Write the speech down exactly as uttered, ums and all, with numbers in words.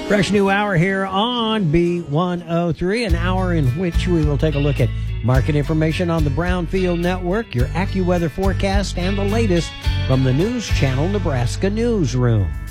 Fresh new hour here on B one oh three, an hour in which we will take a look at market information on the Brownfield Network, your AccuWeather forecast, and the latest from the News Channel Nebraska Newsroom.